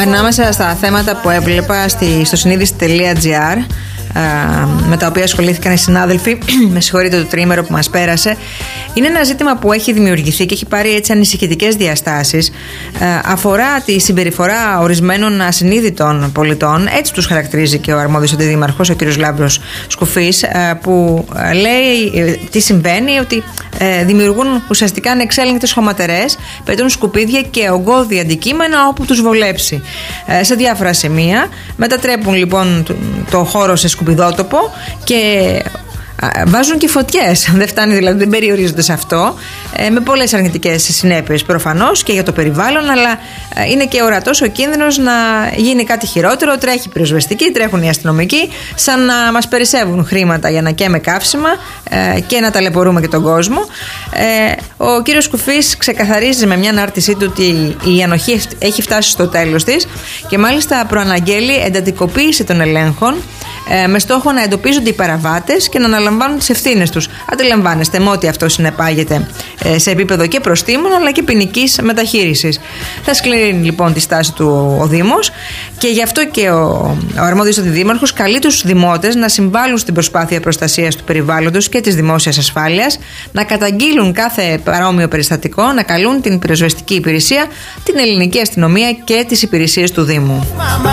Ανάμεσα στα θέματα που έβλεπα στο συνείδηση.gr, με τα οποία ασχολήθηκαν οι συνάδελφοι, με συγχωρείτε το τριήμερο που μας πέρασε, είναι ένα ζήτημα που έχει δημιουργηθεί και έχει πάρει έτσι ανησυχητικές διαστάσεις. Αφορά τη συμπεριφορά ορισμένων ασυνείδητων πολιτών, έτσι τους χαρακτηρίζει και ο αρμόδιος αντιδήμαρχος, ο κ. Λάμπρος Σκουφής, που λέει τι συμβαίνει, ότι δημιουργούν ουσιαστικά ανεξέλεγκτες χωματερές, πετούν σκουπίδια και ογκώδη αντικείμενα όπου τους βολέψει, σε διάφορα σημεία. Μετατρέπουν λοιπόν το χώρο σε σκουπιδότοπο και βάζουν και φωτιές. Δεν φτάνει δηλαδή, δεν περιορίζονται σε αυτό, με πολλές αρνητικές συνέπειες προφανώς και για το περιβάλλον, αλλά είναι και ορατός ο κίνδυνος να γίνει κάτι χειρότερο. Τρέχει η πυροσβεστική, τρέχουν οι αστυνομικοί, σαν να μας περισσεύουν χρήματα για να καίμε καύσιμα και να ταλαιπωρούμε και τον κόσμο. Ο κύριος Σκουφής ξεκαθαρίζει με μια ανάρτησή του ότι η ανοχή έχει φτάσει στο τέλος της και μάλιστα προαναγγέλει εντατικοποίηση των ελέγχων, με στόχο να εντοπίζονται οι παραβάτες και να αναλαμβάνουν τις ευθύνες τους. Αντιλαμβάνεστε με ότι αυτό συνεπάγεται σε επίπεδο και προστίμων αλλά και ποινικής μεταχείρισης. Θα σκληρύνει λοιπόν τη στάση του ο Δήμος και γι' αυτό και ο αρμόδιος αντιδήμαρχος καλεί τους δημότες να συμβάλλουν στην προσπάθεια προστασίας του περιβάλλοντος και της δημόσιας ασφάλειας, να καταγγείλουν κάθε παρόμοιο περιστατικό, να καλούν την πυροσβεστική υπηρεσία, την ελληνική αστυνομία και τις υπηρεσίες του Δήμου.